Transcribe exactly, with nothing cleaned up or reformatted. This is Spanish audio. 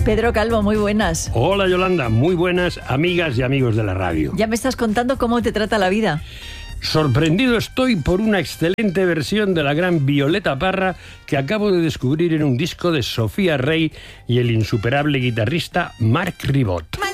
Pedro Calvo, muy buenas. Hola Yolanda, muy buenas amigas y amigos de la radio. Ya me estás contando cómo te trata la vida. Sorprendido estoy por una excelente versión de la gran Violeta Parra que acabo de descubrir en un disco de Sofía Rey y el insuperable guitarrista Marc Ribot.